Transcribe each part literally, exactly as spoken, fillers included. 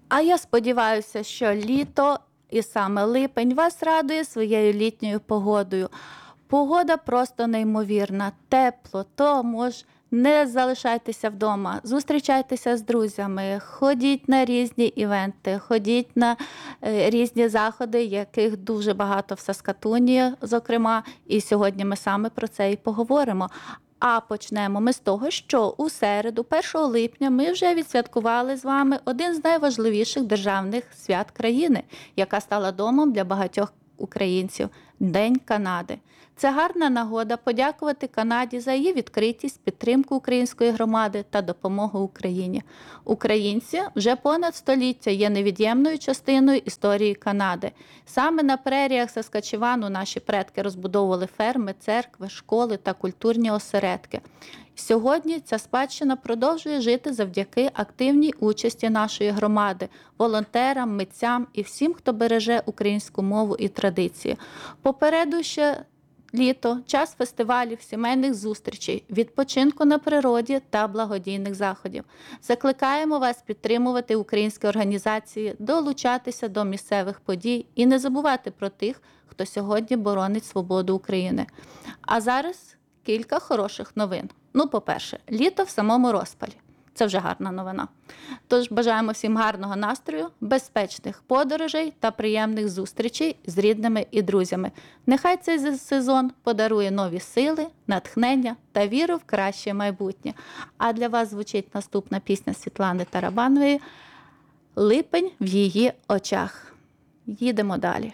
А я сподіваюся, що літо і саме липень вас радує своєю літньою погодою. Погода просто неймовірна, тепло, тож не залишайтеся вдома, зустрічайтеся з друзями, ходіть на різні івенти, ходіть на е, різні заходи, яких дуже багато в Саскатуні, зокрема, і сьогодні ми саме про це і поговоримо. А почнемо ми з того, що у середу, першого липня, ми вже відсвяткували з вами один з найважливіших державних свят країни, яка стала домом для багатьох українців – День Канади. Це гарна нагода подякувати Канаді за її відкритість, підтримку української громади та допомогу Україні. Українці вже понад століття є невід'ємною частиною історії Канади. Саме на преріях Саскачевану наші предки розбудовували ферми, церкви, школи та культурні осередки. Сьогодні ця спадщина продовжує жити завдяки активній участі нашої громади, волонтерам, митцям і всім, хто береже українську мову і традиції. Попереду ще літо, час фестивалів, сімейних зустрічей, відпочинку на природі та благодійних заходів. Закликаємо вас підтримувати українські організації, долучатися до місцевих подій і не забувати про тих, хто сьогодні боронить свободу України. А зараз кілька хороших новин. Ну, по-перше, літо в самому розпалі. Це вже гарна новина. Тож бажаємо всім гарного настрою, безпечних подорожей та приємних зустрічей з рідними і друзями. Нехай цей сезон подарує нові сили, натхнення та віру в краще майбутнє. А для вас звучить наступна пісня Світлани Тарабанової «Липень в її очах». Їдемо далі.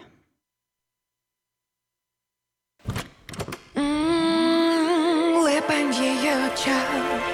Липень в її очах,